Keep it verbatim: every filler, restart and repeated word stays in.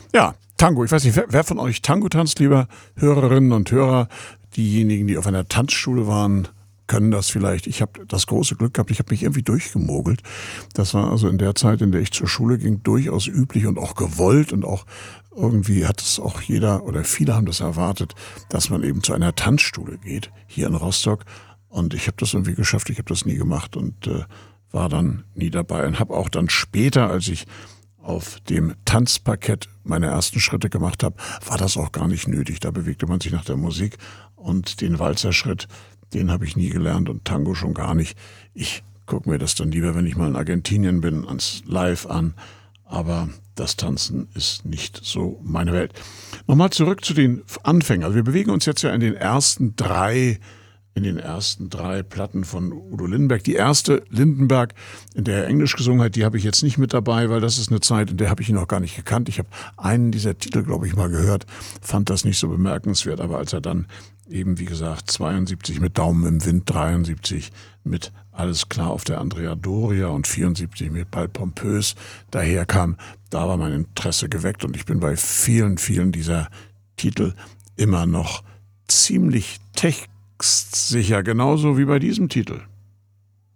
Ja, Tango. Ich weiß nicht, wer, wer von euch Tango tanzt, lieber Hörerinnen und Hörer? Diejenigen, die auf einer Tanzschule waren, können das vielleicht. Ich habe das große Glück gehabt, ich habe mich irgendwie durchgemogelt. Das war also in der Zeit, in der ich zur Schule ging, durchaus üblich und auch gewollt und auch irgendwie hat es auch jeder oder viele haben das erwartet, dass man eben zu einer Tanzschule geht, hier in Rostock. Und ich habe das irgendwie geschafft, ich habe das nie gemacht und äh, war dann nie dabei und habe auch dann später, als ich auf dem Tanzparkett meine ersten Schritte gemacht habe, war das auch gar nicht nötig. Da bewegte man sich nach der Musik und den Walzerschritt, den habe ich nie gelernt und Tango schon gar nicht. Ich gucke mir das dann lieber, wenn ich mal in Argentinien bin, ans Live an. Aber das Tanzen ist nicht so meine Welt. Nochmal zurück zu den Anfängen. Also wir bewegen uns jetzt ja in den ersten drei in den ersten drei Platten von Udo Lindenberg. Die erste, Lindenberg, in der er Englisch gesungen hat, die habe ich jetzt nicht mit dabei, weil das ist eine Zeit, in der habe ich ihn noch gar nicht gekannt. Ich habe einen dieser Titel, glaube ich, mal gehört, fand das nicht so bemerkenswert. Aber als er dann eben, wie gesagt, zweiundsiebzig mit Daumen im Wind, dreiundsiebzig mit Alles klar auf der Andrea Doria und vierundsiebzig mit Bal Pompös daherkam, da war mein Interesse geweckt. Und ich bin bei vielen, vielen dieser Titel immer noch ziemlich technisch sicher, genauso wie bei diesem Titel.